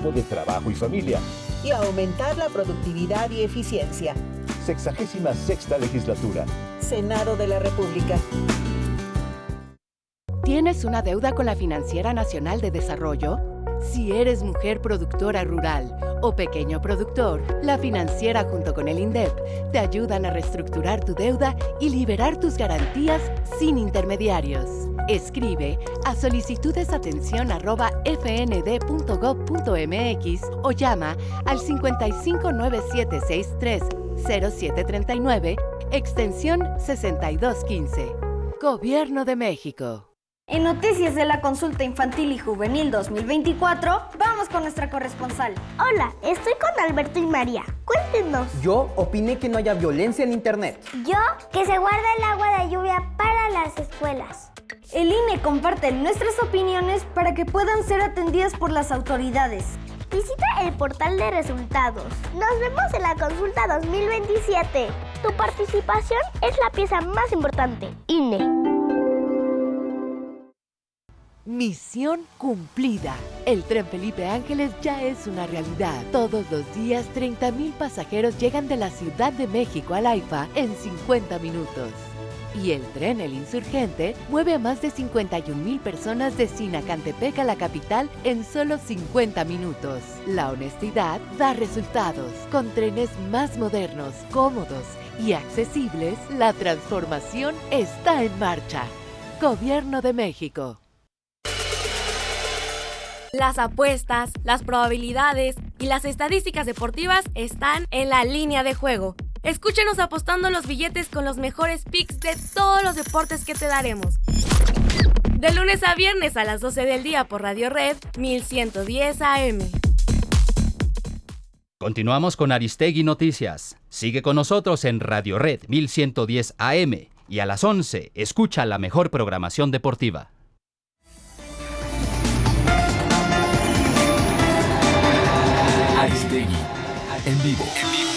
tiempo de trabajo y familia. Y aumentar la productividad y eficiencia. 66ª Legislatura. Senado de la República. ¿Tienes una deuda con la Financiera Nacional de Desarrollo? Si eres mujer productora rural o pequeño productor, la Financiera junto con el INDEP te ayudan a reestructurar tu deuda y liberar tus garantías sin intermediarios. Escribe a solicitudesatención@fnd.gov.mx o llama al 5597630739, extensión 6215. Gobierno de México. En Noticias de la Consulta Infantil y Juvenil 2024, vamos con nuestra corresponsal. Hola, estoy con Alberto y María. Cuéntenos. Yo opiné que no haya violencia en Internet. Yo, que se guarde el agua de lluvia para las escuelas. El INE comparte nuestras opiniones para que puedan ser atendidas por las autoridades. Visita el portal de resultados. Nos vemos en la Consulta 2027. Tu participación es la pieza más importante. INE. Misión cumplida. El tren Felipe Ángeles ya es una realidad. Todos los días 30,000 pasajeros llegan de la Ciudad de México al AIFA en 50 minutos. Y el tren El Insurgente mueve a más de 51,000 personas de Sinacantepec a la capital en solo 50 minutos. La honestidad da resultados. Con trenes más modernos, cómodos y accesibles, la transformación está en marcha. Gobierno de México. Las apuestas, las probabilidades y las estadísticas deportivas están en la línea de juego. Escúchenos apostando los billetes con los mejores picks de todos los deportes que te daremos. De lunes a viernes a las 12 del día por Radio Red 1110 AM. Continuamos con Aristegui Noticias. Sigue con nosotros en Radio Red 1110 AM y a las 11 escucha la mejor programación deportiva. Aristegui, en vivo.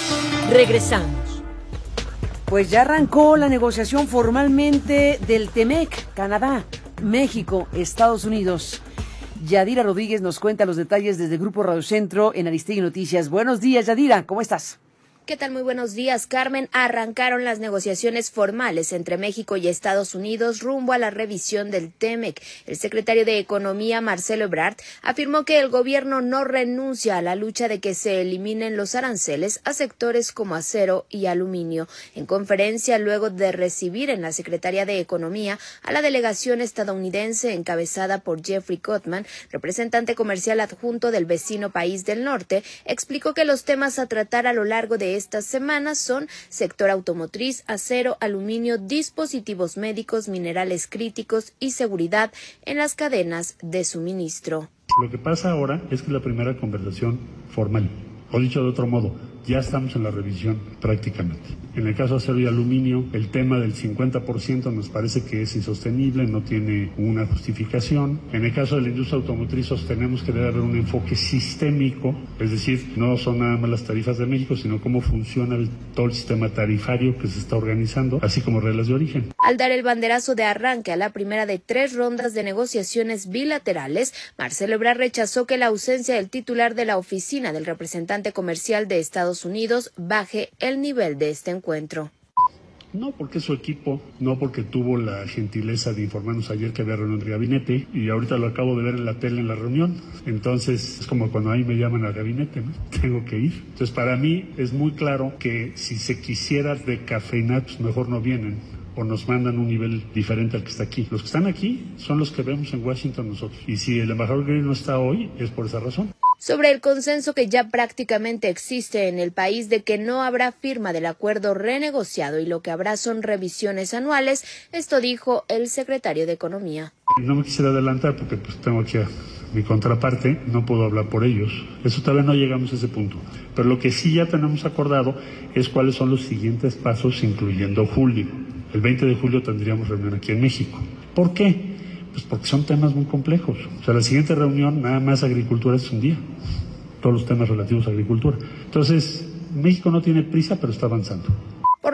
Regresamos. Pues ya arrancó la negociación formalmente del TEMEC, Canadá, México, Estados Unidos. Yadira Rodríguez nos cuenta los detalles desde Grupo Radio Centro en Aristegui Noticias. Buenos días, Yadira, ¿cómo estás? ¿Qué tal? Muy buenos días, Carmen. Arrancaron las negociaciones formales entre México y Estados Unidos rumbo a la revisión del TEMEC. El secretario de Economía, Marcelo Ebrard, afirmó que el gobierno no renuncia a la lucha de que se eliminen los aranceles a sectores como acero y aluminio. En conferencia, luego de recibir en la Secretaría de Economía a la delegación estadounidense encabezada por Jeffrey Cotman, representante comercial adjunto del vecino país del norte, explicó que los temas a tratar a lo largo de estas semanas son sector automotriz, acero, aluminio, dispositivos médicos, minerales críticos y seguridad en las cadenas de suministro. Lo que pasa ahora es que la primera conversación formal, o dicho de otro modo, ya estamos en la revisión prácticamente. En el caso de acero y aluminio, el tema del 50% nos parece que es insostenible, no tiene una justificación. En el caso de la industria automotriz sostenemos que debe haber un enfoque sistémico, es decir, no son nada más las tarifas de México, sino cómo funciona todo el sistema tarifario que se está organizando, así como reglas de origen. Al dar el banderazo de arranque a la primera de 3 rondas de negociaciones bilaterales, Marcelo Ebrard rechazó que la ausencia del titular de la oficina del representante comercial de Estados Unidos baje el nivel de este encuentro. No porque su equipo, no porque tuvo la gentileza de informarnos ayer que había reunión de gabinete y ahorita lo acabo de ver en la tele en la reunión. Entonces es como cuando ahí me llaman al gabinete, ¿no? Tengo que ir. Entonces para mí es muy claro que si se quisiera descafeinar, pues mejor no vienen o nos mandan un nivel diferente al que está aquí. Los que están aquí son los que vemos en Washington nosotros. Y si el embajador Green no está hoy, es por esa razón. Sobre el consenso que ya prácticamente existe en el país de que no habrá firma del acuerdo renegociado y lo que habrá son revisiones anuales, esto dijo el secretario de Economía. No me quisiera adelantar porque pues tengo aquí a mi contraparte, no puedo hablar por ellos. Eso todavía no llegamos a ese punto. Pero lo que sí ya tenemos acordado es cuáles son los siguientes pasos, incluyendo julio. El 20 de julio tendríamos reunión aquí en México. ¿Por qué? Pues porque son temas muy complejos. O sea, la siguiente reunión, nada más agricultura es un día. Todos los temas relativos a agricultura. Entonces, México no tiene prisa, pero está avanzando. Por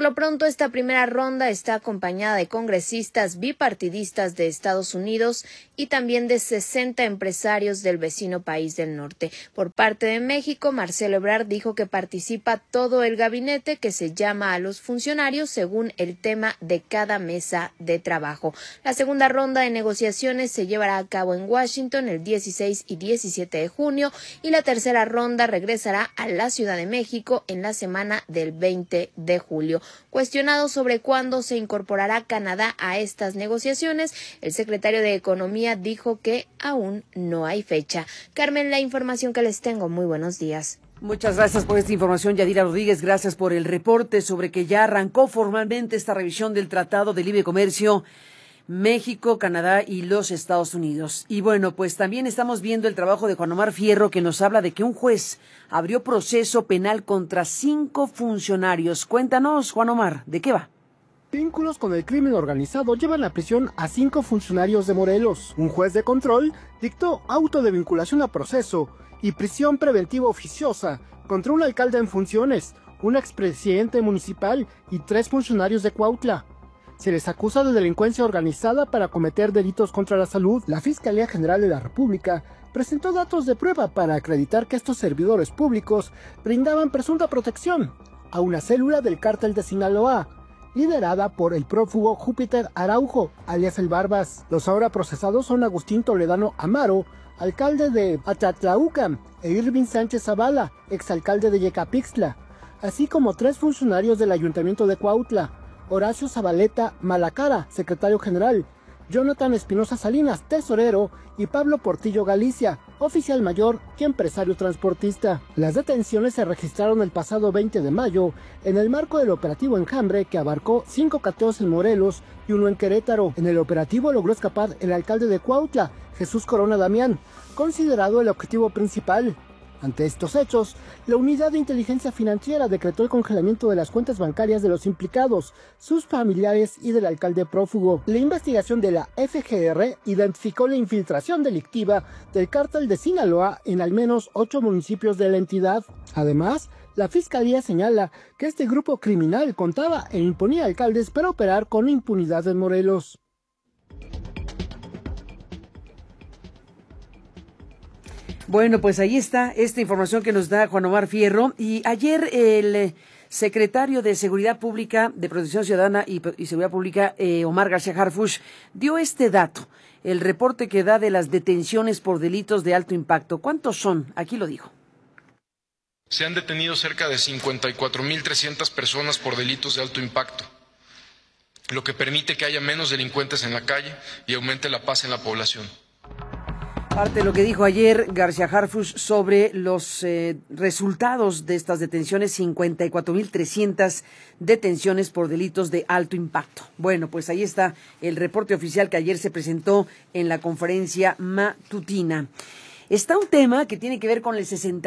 lo pronto, esta primera ronda está acompañada de congresistas bipartidistas de Estados Unidos y también de 60 empresarios del vecino país del norte. Por parte de México, Marcelo Ebrard dijo que participa todo el gabinete, que se llama a los funcionarios según el tema de cada mesa de trabajo. La segunda ronda de negociaciones se llevará a cabo en Washington el 16 y 17 de junio y la tercera ronda regresará a la Ciudad de México en la semana del 20 de julio. Cuestionado sobre cuándo se incorporará Canadá a estas negociaciones, el secretario de Economía dijo que aún no hay fecha. Carmen, la información que les tengo. Muy buenos días. Muchas gracias por esta información, Yadira Rodríguez. Gracias por el reporte sobre que ya arrancó formalmente esta revisión del Tratado de Libre Comercio México, Canadá y los Estados Unidos. Y bueno, pues también estamos viendo el trabajo de Juan Omar Fierro, que nos habla de que un juez abrió proceso penal contra 5 funcionarios. Cuéntanos, Juan Omar, ¿de qué va? Vínculos con el crimen organizado llevan a prisión a 5 funcionarios de Morelos. Un juez de control dictó auto de vinculación a proceso y prisión preventiva oficiosa contra un alcalde en funciones, un expresidente municipal y 3 funcionarios de Cuautla. Se les acusa de delincuencia organizada para cometer delitos contra la salud. La Fiscalía General de la República presentó datos de prueba para acreditar que estos servidores públicos brindaban presunta protección a una célula del cártel de Sinaloa, liderada por el prófugo Júpiter Araujo, alias El Barbas. Los ahora procesados son Agustín Toledano Amaro, alcalde de Atatlauca, e Irving Sánchez Zavala, exalcalde de Yecapixtla, así como 3 funcionarios del Ayuntamiento de Cuautla: Horacio Zabaleta Malacara, secretario general; Jonathan Espinosa Salinas, tesorero; y Pablo Portillo Galicia, oficial mayor y empresario transportista. Las detenciones se registraron el pasado 20 de mayo en el marco del operativo Enjambre, que abarcó 5 cateos en Morelos y 1 en Querétaro. En el operativo logró escapar el alcalde de Cuautla, Jesús Corona Damián, considerado el objetivo principal. Ante estos hechos, la Unidad de Inteligencia Financiera decretó el congelamiento de las cuentas bancarias de los implicados, sus familiares y del alcalde prófugo. La investigación de la FGR identificó la infiltración delictiva del cártel de Sinaloa en al menos 8 municipios de la entidad. Además, la Fiscalía señala que este grupo criminal contaba e imponía alcaldes para operar con impunidad en Morelos. Bueno, pues ahí está esta información que nos da Juan Omar Fierro. Y ayer el secretario de Seguridad Pública, de Protección Ciudadana y Seguridad Pública, Omar García Harfuch, dio este dato, el reporte que da de las detenciones por delitos de alto impacto. ¿Cuántos son? Aquí lo dijo. Se han detenido cerca de 54.300 personas por delitos de alto impacto, lo que permite que haya menos delincuentes en la calle y aumente la paz en la población. Parte de lo que dijo ayer García Harfuch sobre los resultados de estas detenciones, 54.300 detenciones por delitos de alto impacto. Bueno, pues ahí está el reporte oficial que ayer se presentó en la conferencia matutina. Está un tema que tiene que ver con el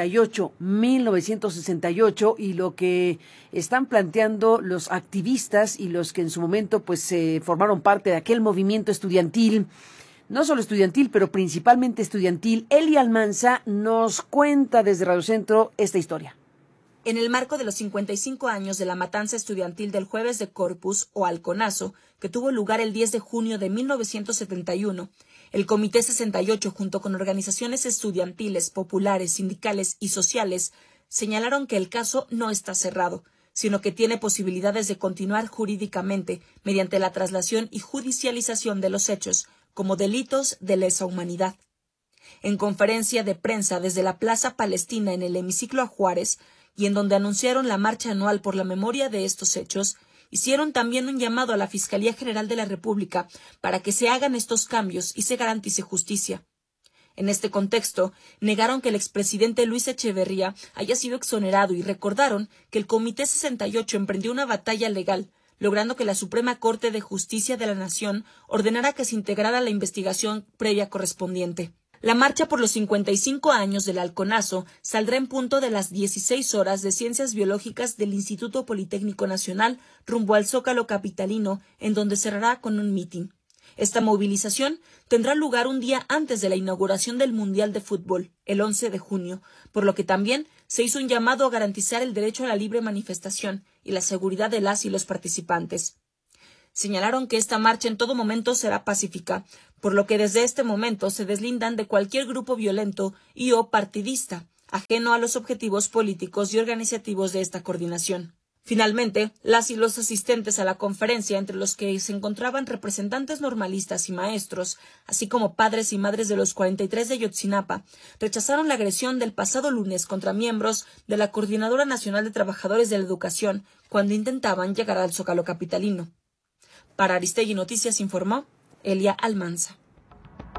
1968, y lo que están planteando los activistas y los que en su momento pues formaron parte de aquel movimiento estudiantil. No solo estudiantil, pero principalmente estudiantil. Eli Almanza nos cuenta desde Radio Centro esta historia. En el marco de los 55 años de la matanza estudiantil del Jueves de Corpus, o Halconazo, que tuvo lugar el 10 de junio de 1971, el Comité 68, junto con organizaciones estudiantiles, populares, sindicales y sociales, señalaron que el caso no está cerrado, sino que tiene posibilidades de continuar jurídicamente mediante la traslación y judicialización de los hechos como delitos de lesa humanidad. En conferencia de prensa desde la Plaza Palestina en el hemiciclo a Juárez, y en donde anunciaron la marcha anual por la memoria de estos hechos, hicieron también un llamado a la Fiscalía General de la República para que se hagan estos cambios y se garantice justicia. En este contexto, negaron que el expresidente Luis Echeverría haya sido exonerado y recordaron que el Comité 68 emprendió una batalla legal, logrando que la Suprema Corte de Justicia de la Nación ordenara que se integrara la investigación previa correspondiente. La marcha por los 55 años del Halconazo saldrá en punto de las 16 horas de Ciencias Biológicas del Instituto Politécnico Nacional rumbo al Zócalo capitalino, en donde cerrará con un mitin. Esta movilización tendrá lugar un día antes de la inauguración del Mundial de Fútbol, el 11 de junio, por lo que también se hizo un llamado a garantizar el derecho a la libre manifestación y la seguridad de las y los participantes. Señalaron que esta marcha en todo momento será pacífica, por lo que desde este momento se deslindan de cualquier grupo violento y o partidista, ajeno a los objetivos políticos y organizativos de esta coordinación. Finalmente, las y los asistentes a la conferencia, entre los que se encontraban representantes normalistas y maestros, así como padres y madres de los 43 de Ayotzinapa, rechazaron la agresión del pasado lunes contra miembros de la Coordinadora Nacional de Trabajadores de la Educación cuando intentaban llegar al Zócalo capitalino. Para Aristegui Noticias informó Elia Almanza.